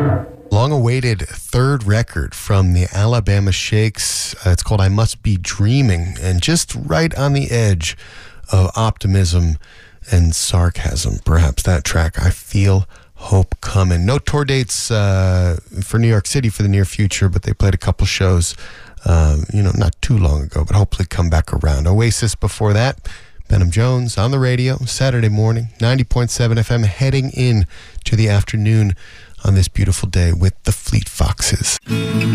Long-awaited third record from the Alabama Shakes. It's called I Must Be Dreaming, and just right on the edge of optimism and sarcasm. Perhaps that track, I Feel Hope Coming. No tour dates for New York City for the near future, but they played a couple shows, not too long ago, but hopefully come back around. Oasis before that. Benham Jones on the radio, Saturday morning, 90.7 FM, heading in to the afternoon on this beautiful day with the Fleet Foxes.